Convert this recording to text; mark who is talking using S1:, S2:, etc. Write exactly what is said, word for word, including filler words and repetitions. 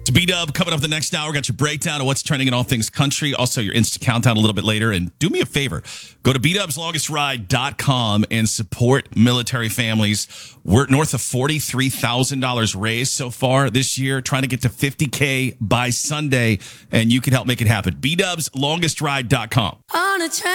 S1: It's B-Dub coming up the next hour. Got your breakdown of what's trending in all things country. Also, your instant countdown a little bit later. And do me a favor. Go to B dubs longest ride dot com and support military families. We're north of forty-three thousand dollars raised so far this year. Trying to get to fifty K by Sunday. And you can help make it happen. B dubs longest ride dot com.
S2: On a train.